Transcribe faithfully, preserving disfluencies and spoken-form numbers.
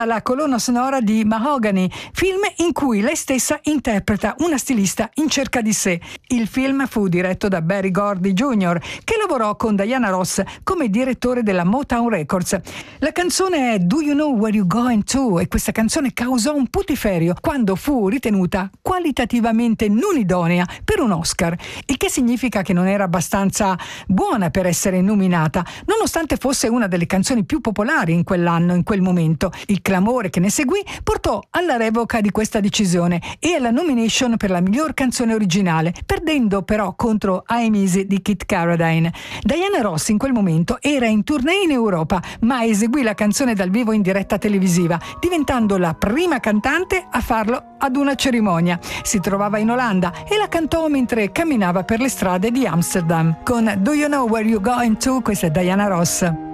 la colonna sonora di Mahogany, film in cui lei stessa interpreta una stilista in cerca di sé. Il film fu diretto da Berry Gordy junior, che lavorò con Diana Ross come direttore della Motown Records. La canzone è Do You Know Where You Going To? E questa canzone causò un putiferio quando fu ritenuta qualitativamente non idonea per un Oscar, il che significa che non era abbastanza buona per essere nominata, nonostante fosse una delle canzoni più popolari in quell'anno, in quel momento. Il clamore che ne seguì portò alla revoca di questa decisione e alla nomination per la miglior canzone originale, perdendo però contro I'm Easy di Kit Carradine. Diana Ross in quel momento era in tournée in Europa, ma eseguì la canzone dal vivo in diretta televisiva, diventando la prima cantante a farlo ad una cerimonia. Si trovava in Olanda e la cantò mentre camminava per le strade di Amsterdam. Con Do You Know Where You Going To? Questa è Diana Ross.